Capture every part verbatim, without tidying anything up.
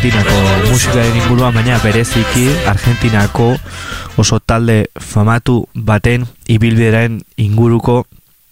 Argentinako musikaren inguruan, baina bereziki Argentinako oso talde famatu baten ibilbidearen inguruko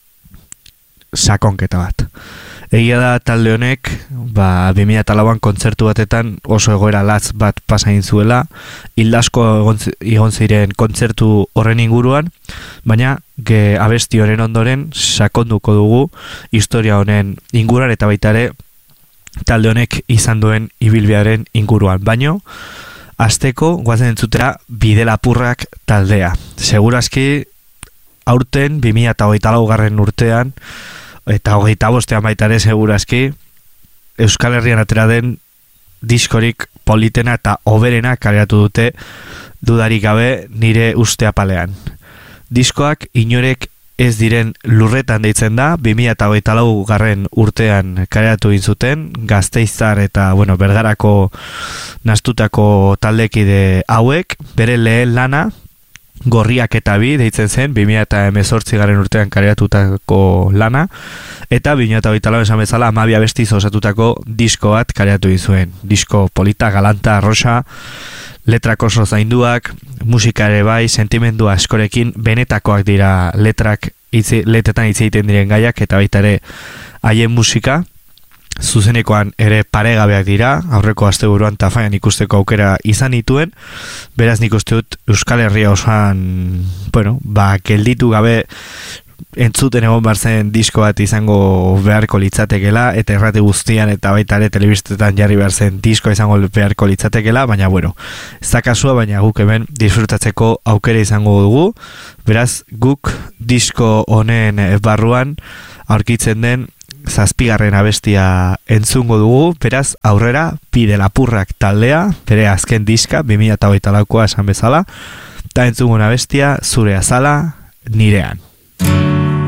sakonketa bat. Egia da talde honek, ba, bi mila lauan kontzertu batetan oso egoera latz bat pasain zuela, hildasko egon ziren kontzertu horren inguruan, baina ge abesti honen ondoren sakonduko dugu historia honen inguruan eta baita ere talde honek izan duen ibilbidearen inguruan. Baino, hasteko goazen entzutera Bidelapurrak taldea. Segurazki aurten bi mila hogeita laugarren urtean eta hogeita bostean baita ere segurazki Euskal Herrian atera den diskorik politena eta hoberena kaleratu dute dudarik gabe nire uste apalean. Diskoak inorek ez diren lurretan deitzen da, bi mila hogeita laugarren urtean kaleratu egin zuten, Gasteiztar eta bueno, Bergarako nastutako taldekide hauek, bere lehen lana Gorriak eta bi deitzen zen, bi mila hemezortzigarren urtean kareatutako lana, eta bi mila hogeita lau esan bezala hamabi abestiz osatutako disko bat kareatu zuen. Disko polita, galanta, rosa, letrak oso zainduak, musika ere bai, sentimendu askorekin, benetakoak dira letrak, itzi, letetan hitz egiten diren gaiak, eta baita ere haien musika, zuzenekoan ere paregabeak dira, aurreko asteburuan Tafaian ikusteko aukera izan dituen, beraz nik uste dut Euskal Herria osoan, bueno, ba, gelditu gabe entzuten egon behar zen disko bat izango beharko litzatekela, eta errate guztian eta baita ere telebistetan jarri behar zen disko izango beharko litzatekela, baina bueno, ez da kasua, baina guk hemen disfrutatzeko aukera izango dugu, beraz guk disko honen barruan aurkitzen den zazpigarren abestia entzungo dugu, beraz aurrera Bidelapurrak taldea, bere azken diska, bi mila hogeita laukoa esan bezala, eta entzungo abestia Zure azala nirean.